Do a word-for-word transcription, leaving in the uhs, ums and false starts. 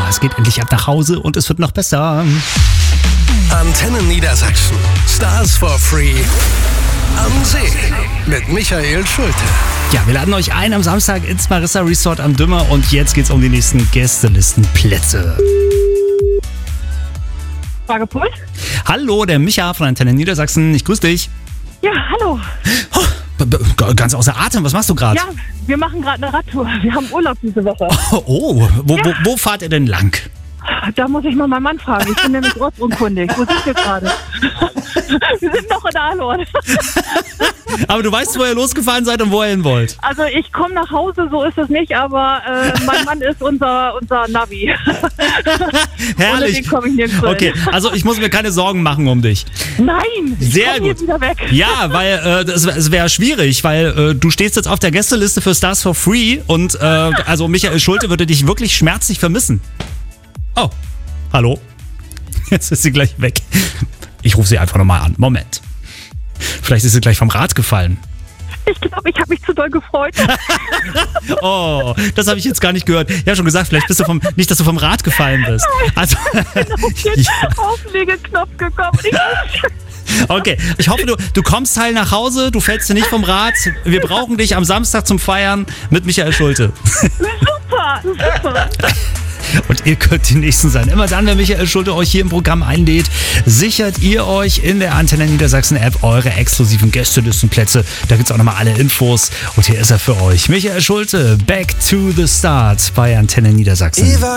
es geht endlich ab nach Hause und es wird noch besser. Antenne Niedersachsen. Stars for Free. Am See. Mit Michael Schulte. Ja, wir laden euch ein am Samstag ins Marissa Resort am Dümmer und jetzt geht's um die nächsten Gästelistenplätze. Fragepult? Hallo, der Micha von Antenne Niedersachsen. Ich grüße dich. Ja, hallo. Oh, b- b- ganz außer Atem. Was machst du gerade? Ja, wir machen gerade eine Radtour. Wir haben Urlaub diese Woche. Oh, oh. Wo, Ja. wo, wo fahrt ihr denn lang? Da muss ich mal meinen Mann fragen. Ich bin nämlich ortsunkundig. Wo sind wir gerade? Wir sind noch in Ahlorn. Aber du weißt, wo ihr losgefahren seid und wo ihr hin wollt. Also ich komme nach Hause, so ist es nicht, aber äh, mein Mann ist unser, unser Navi. Ohne Herrlich. den komme ich nirgends hin. Okay, also ich muss mir keine Sorgen machen um dich. Nein, ich Sehr komm hier gut. wieder weg. Ja, weil äh, das, es wäre schwierig, weil äh, du stehst jetzt auf der Gästeliste für Stars for Free und äh, also Michael Schulte würde dich wirklich schmerzlich vermissen. Oh, hallo? Jetzt ist sie gleich weg. Ich rufe sie einfach nochmal an. Moment. Vielleicht ist sie gleich vom Rad gefallen. Ich glaube, ich habe mich zu doll gefreut. Oh, das habe ich jetzt gar nicht gehört. Ich habe schon gesagt, vielleicht bist du vom, nicht, dass du vom Rad gefallen bist. Also, Ich bin auf den ja. Auflegeknopf gekommen. Ich Okay, ich hoffe, du, du kommst heil nach Hause, du fällst dir nicht vom Rad. Wir brauchen dich am Samstag zum Feiern mit Michael Schulte. Super, super. Und ihr könnt die Nächsten sein. Immer dann, wenn Michael Schulte euch hier im Programm einlädt, sichert ihr euch in der Antenne Niedersachsen App eure exklusiven Gästelistenplätze. Da gibt's auch nochmal alle Infos. Und hier ist er für euch. Michael Schulte, Back to the Start bei Antenne Niedersachsen.